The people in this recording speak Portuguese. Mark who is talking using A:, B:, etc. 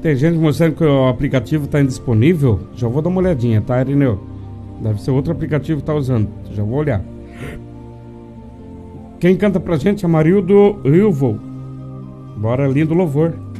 A: Tem gente mostrando que o aplicativo está indisponível. Já vou dar uma olhadinha, tá, Irineu? Deve ser outro aplicativo que tá usando. Já vou olhar. Quem canta pra gente é Marildo Rilvo. Bora, lindo louvor.